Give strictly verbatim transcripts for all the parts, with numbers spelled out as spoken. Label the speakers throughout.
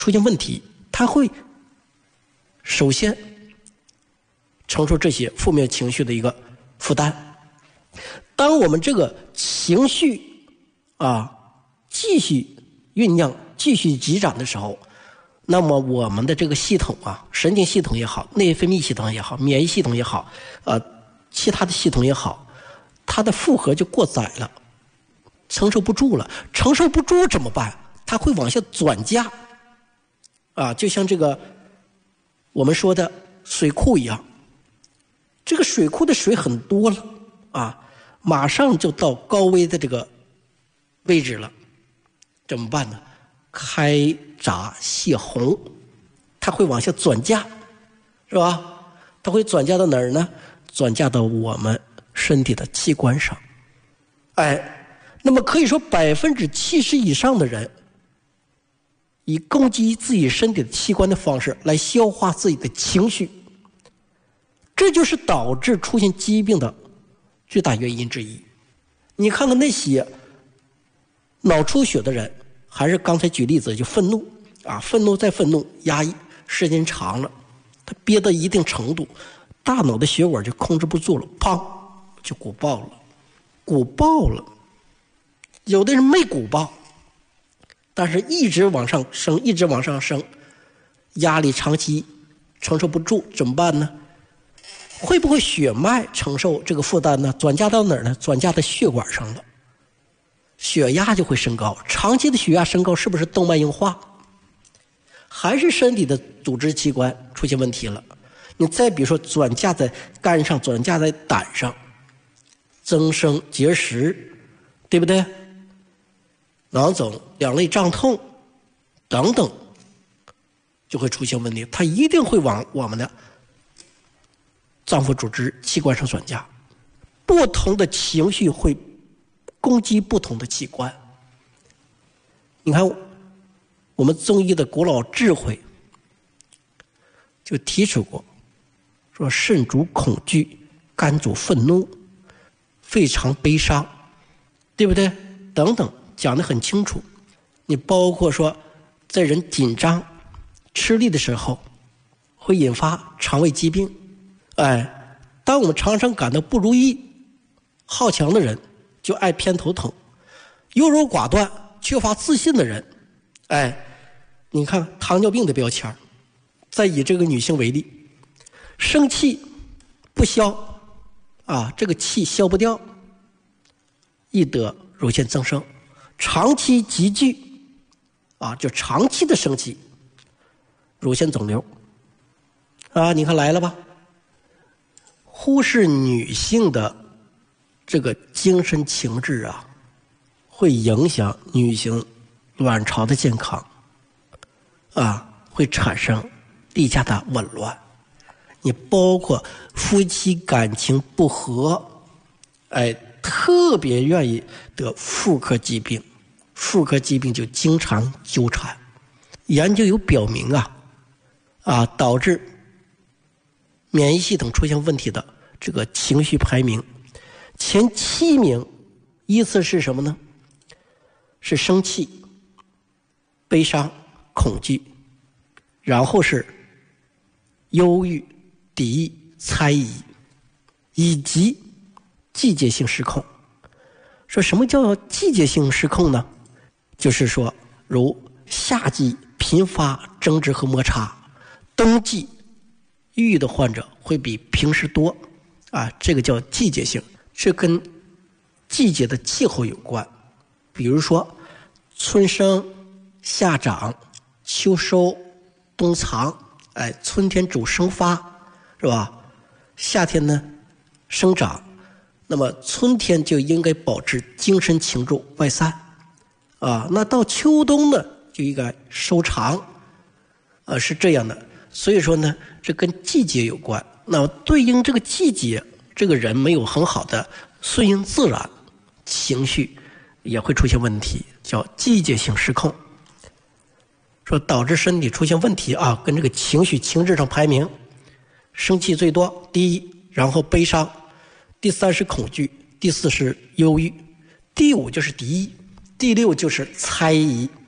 Speaker 1: 出现问题，他会首先承受这些负面情绪的一个负担。当我们这个情绪啊继续酝酿、继续积攒的时候，那么我们的这个系统啊，神经系统也好，内分泌系统也好，免疫系统也好，呃，其他的系统也好，它的负荷就过载了，承受不住了。承受不住怎么办？它会往下转嫁，啊，就像这个我们说的水库一样，这个水库的水很多了啊，马上就到高危的这个位置了，怎么办呢？开闸泄洪，它会往下转嫁，是吧？它会转嫁到哪儿呢？转嫁到我们身体的器官上。哎，那么可以说百分之七十以上的人以攻击自己身体的器官的方式来消化自己的情绪，这就是导致出现疾病的最大原因之一。你看看那些脑出血的人，还是刚才举例子，就愤怒啊，愤怒再愤怒，压抑时间长了，他憋到一定程度，大脑的血管就控制不住了，砰就鼓爆了，鼓爆了。有的人没鼓爆，但是一直往上升，一直往上升，压力长期承受不住，怎么办呢？会不会血脉承受这个负担呢？转嫁到哪儿呢？转嫁到血管上了，血压就会升高。长期的血压升高，是不是动脉硬化？还是身体的组织器官出现问题了？你再比如说转嫁在肝上，转嫁在胆上，增生结石，对不对？脑肿、两肋胀痛等等，就会出现问题。它一定会往我们的脏腑组织器官上转嫁。不同的情绪会攻击不同的器官。你看我们中医的古老智慧就提出过，说肾主恐惧，肝主愤怒，肺常悲伤，对不对？等等，讲得很清楚。你包括说在人紧张吃力的时候会引发肠胃疾病。哎，当我们常常感到不如意、好强的人就爱偏头疼，优柔寡断、缺乏自信的人，哎，你看糖尿病的标签。再以这个女性为例，生气不消啊，这个气消不掉，易得乳腺增生。长期积聚啊，就长期的生气，乳腺肿瘤啊，你看来了吧？忽视女性的这个精神情志啊，会影响女性卵巢的健康啊，会产生例假的紊乱。你包括夫妻感情不和，哎，特别愿意得妇科疾病，妇科疾病就经常纠缠。研究有表明啊，啊，导致免疫系统出现问题的这个情绪排名，前七名依次是什么呢？是生气、悲伤、恐惧，然后是忧郁、敌意、猜疑，以及季节性失控。说什么叫季节性失控呢？就是说如夏季频发争执和摩擦，冬季抑郁的患者会比平时多啊，这个叫季节性，这跟季节的气候有关。比如说春生、夏长、秋收、冬藏，哎，春天主生发，是吧？夏天呢生长，那么春天就应该保持精神情志外散啊，那到秋冬呢就应该收藏啊，是这样的。所以说呢，这跟季节有关。那对应这个季节，这个人没有很好的顺应自然，情绪也会出现问题，叫季节性失控。说导致身体出现问题啊，跟这个情绪情志上排名，生气最多第一，然后悲伤，第三是恐惧，第四是忧郁，第五就是敌意，第六就是猜疑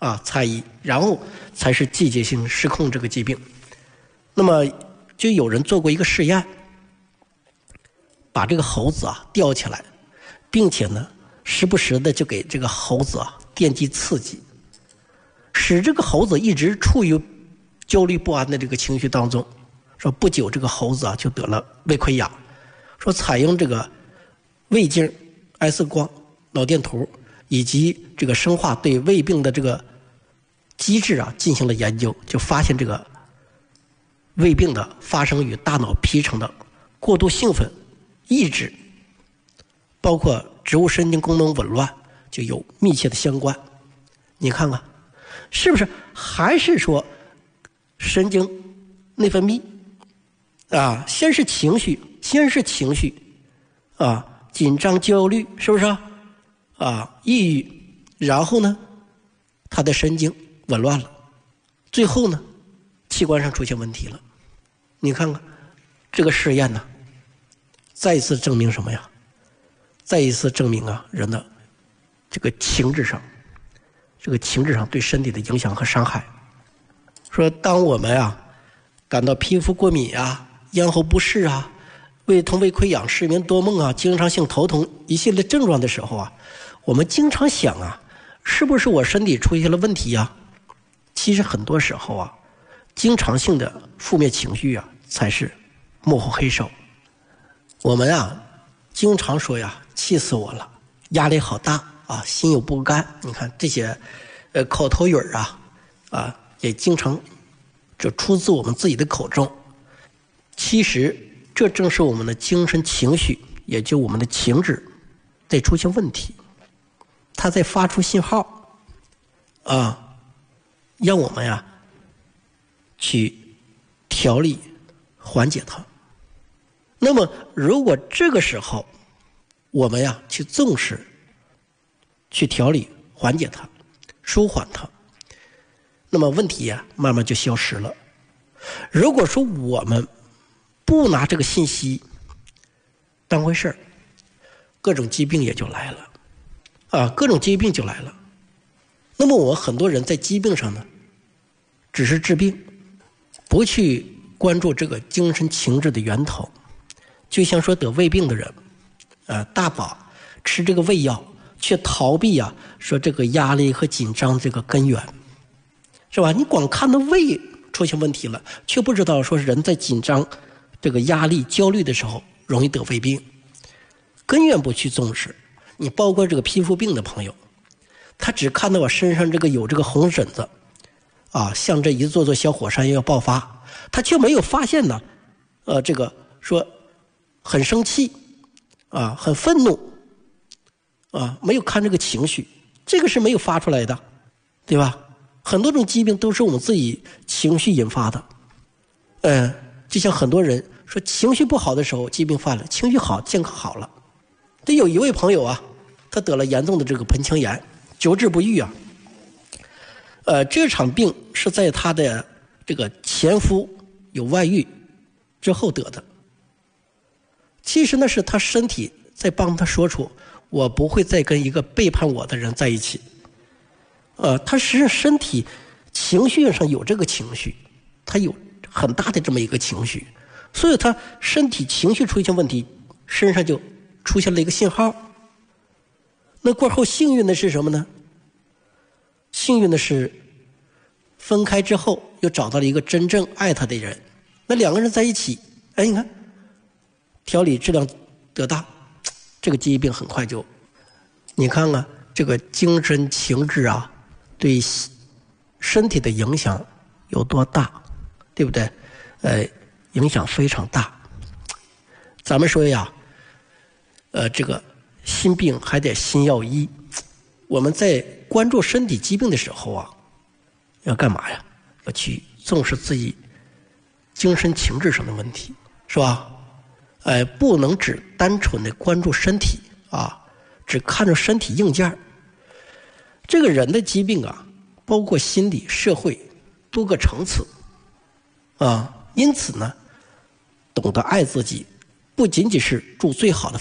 Speaker 1: 啊猜疑，然后才是季节性失控这个疾病。那么就有人做过一个试验，把这个猴子啊吊起来，并且呢时不时的就给这个猴子啊电击刺激，使这个猴子一直处于焦虑不安的这个情绪当中。说不久这个猴子啊就得了胃溃疡，说采用这个胃镜、X 光、脑电图以及这个生化对胃病的这个机制啊进行了研究，就发现这个胃病的发生与大脑皮层的过度兴奋、抑制，包括植物神经功能紊乱就有密切的相关。你看看是不是还是说神经内分泌啊，先是情绪，先是情绪啊，紧张、焦虑，是不是啊？啊，抑郁，然后呢，他的神经紊乱了，最后呢，器官上出现问题了。你看看这个实验呢，再一次证明什么呀？再一次证明啊，人的这个情志上，这个情志上对身体的影响和伤害。说当我们啊感到皮肤过敏啊、咽喉不适啊、胃疼、胃溃疡、失眠多梦啊、经常性头痛一系列症状的时候啊，我们经常想啊，是不是我身体出现了问题啊？其实很多时候啊，经常性的负面情绪啊，才是幕后黑手。我们啊，经常说呀，气死我了，压力好大啊，心有不甘。你看这些，呃，口头语啊，啊，也经常就出自我们自己的口中。其实这正是我们的精神情绪，也就我们的情志在出现问题，它在发出信号啊，让我们呀去调理缓解它。那么如果这个时候我们呀去重视，去调理缓解它，舒缓它，那么问题呀慢慢就消失了。如果说我们不拿这个信息当回事儿，各种疾病也就来了啊，各种疾病就来了。那么我很多人在疾病上呢，只是治病，不去关注这个精神情志的源头。就像说得胃病的人，呃，大把吃这个胃药，却逃避啊，说这个压力和紧张这个根源，是吧？你光看到胃出现问题了，却不知道说人在紧张、这个压力、焦虑的时候容易得胃病，根源不去重视。你包括这个皮肤病的朋友，他只看到我身上这个有这个红疹子，啊，像这一座座小火山要爆发，他却没有发现呢，呃，这个说很生气，啊，很愤怒，啊，没有看这个情绪，这个是没有发出来的，对吧？很多种疾病都是我们自己情绪引发的，嗯，就像很多人说情绪不好的时候疾病犯了，情绪好健康好了。这有一位朋友啊，他得了严重的这个盆腔炎，久治不愈啊。呃，这场病是在他的这个前夫有外遇之后得的。其实呢，是他身体在帮他说出我不会再跟一个背叛我的人在一起。呃，他实际上身体情绪上有这个情绪，他有很大的这么一个情绪，所以他身体情绪出现问题，身上就出现了一个信号。那过后幸运的是什么呢？幸运的是分开之后又找到了一个真正爱他的人，那两个人在一起，哎，你看调理质量得当，这个疾病很快就，你看看这个精神情志啊对身体的影响有多大，对不对？呃，影响非常大。咱们说呀，呃，这个心病还得心药医。我们在关注身体疾病的时候啊，要干嘛呀？要去重视自己精神情志上的问题，是吧？哎，不能只单纯的关注身体啊，只看着身体硬件。这个人的疾病啊，包括心理、社会多个层次啊，因此呢，懂得爱自己，不仅仅是住最好的